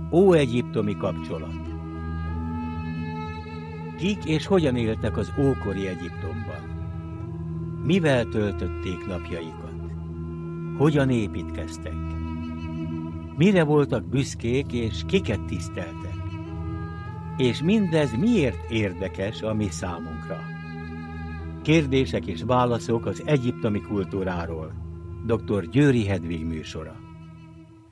Óegyiptomi kapcsolat. Kik és hogyan éltek az ókori Egyiptomban? Mivel töltötték napjaikat? Hogyan építkeztek? Mire voltak büszkék és kiket tiszteltek? És mindez miért érdekes a mi számunkra? Kérdések és válaszok az egyiptomi kultúráról. Dr. Győri Hedvig műsora.